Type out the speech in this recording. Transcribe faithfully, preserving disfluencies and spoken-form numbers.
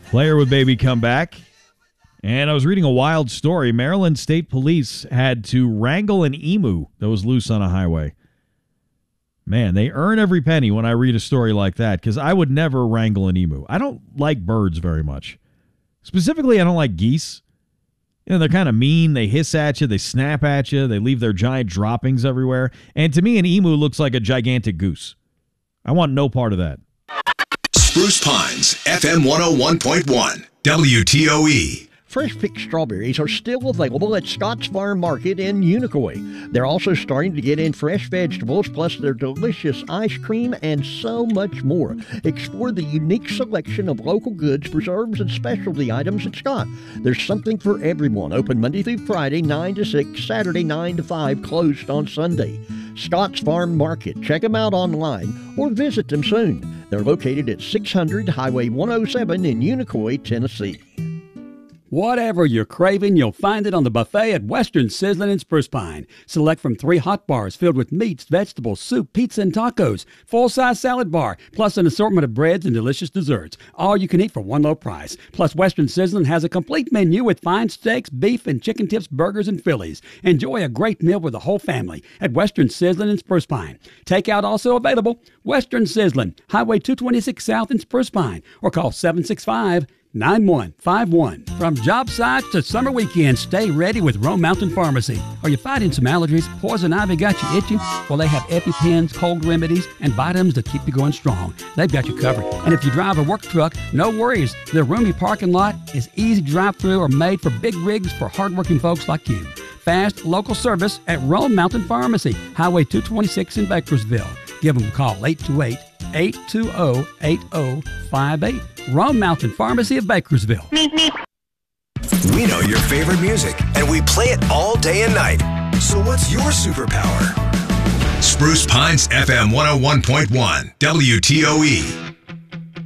Player with baby come back. And I was reading a wild story. Maryland State Police had to wrangle an emu that was loose on a highway. Man, they earn every penny when I read a story like that, because I would never wrangle an emu. I don't like birds very much. Specifically, I don't like geese. You know, they're kind of mean. They hiss at you. They snap at you. They leave their giant droppings everywhere. And to me, an emu looks like a gigantic goose. I want no part of that. Spruce Pines, F M one oh one point one, W T O E. Fresh picked strawberries are still available at Scott's Farm Market in Unicoi. They're also starting to get in fresh vegetables, plus their delicious ice cream and so much more. Explore the unique selection of local goods, preserves, and specialty items at Scott. There's something for everyone. Open Monday through Friday, nine to six, Saturday, nine to five, closed on Sunday. Scott's Farm Market. Check them out online or visit them soon. They're located at six hundred Highway one oh seven in Unicoi, Tennessee. Whatever you're craving, you'll find it on the buffet at Western Sizzlin' in Spruce Pine. Select from three hot bars filled with meats, vegetables, soup, pizza, and tacos. Full-size salad bar, plus an assortment of breads and delicious desserts. All you can eat for one low price. Plus, Western Sizzlin' has a complete menu with fine steaks, beef, and chicken tips, burgers, and Phillies. Enjoy a great meal with the whole family at Western Sizzlin' in Spruce Pine. Takeout also available. Western Sizzlin', Highway two twenty-six South in Spruce Pine, or call seven six five, nine one five one. From job sites to summer weekends, stay ready with Rome Mountain Pharmacy. Are you fighting some allergies? Poison ivy got you itching? Well, they have EpiPens, cold remedies, and vitamins that keep you going strong. They've got you covered. And if you drive a work truck, no worries. Their roomy parking lot is easy to drive through or made for big rigs for hardworking folks like you. Fast local service at Rome Mountain Pharmacy, Highway two twenty-six in Bakersville. Give them a call, eight two eight, eight two zero, eight zero five eight. Rome Mountain Pharmacy of Bakersville. We know your favorite music, and we play it all day and night. So what's your superpower? Spruce Pines, F M one oh one point one, W T O E.